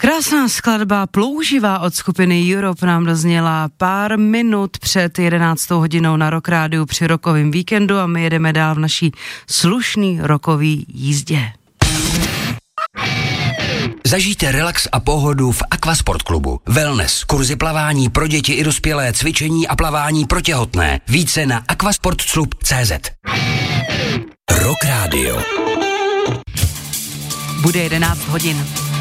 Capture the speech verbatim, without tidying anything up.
Krásná skladba Plouživá od skupiny Europe nám dozněla pár minut před jedenáctou hodinou na Rock Rádiu při rokovém víkendu a my jedeme dál v naší slušný rokový jízdě. Zažijte relax a pohodu v Aquasport klubu. Wellness, kurzy plavání pro děti i dospělé, cvičení a plavání pro těhotné. Více na aquasportclub tečka cé zet. Rock Radio. Bude jedenáct hodin.